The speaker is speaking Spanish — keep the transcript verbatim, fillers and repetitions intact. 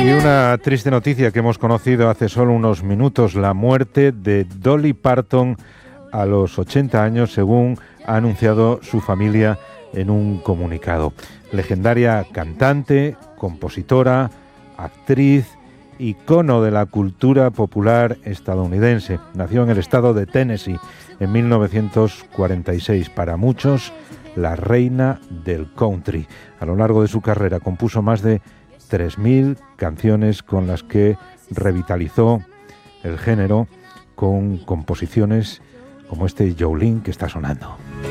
Y una triste noticia que hemos conocido hace solo unos minutos, la muerte de Dolly Parton a los ochenta años, según ha anunciado su familia en un comunicado. Legendaria cantante, compositora, actriz, icono de la cultura popular estadounidense. Nació en el estado de Tennessee en mil novecientos cuarenta y seis. Para muchos, la reina del country. A lo largo de su carrera compuso más de tres mil canciones con las que revitalizó el género con composiciones como este Jolene que está sonando.